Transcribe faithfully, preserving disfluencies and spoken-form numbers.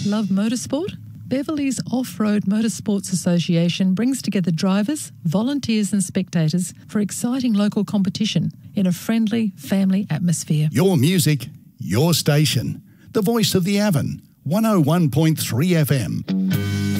Love motorsport? Beverley's Off-Road Motorsports Association brings together drivers, volunteers and spectators for exciting local competition in a friendly family atmosphere. Your music, your station. The voice of the Avon, one oh one point three F M.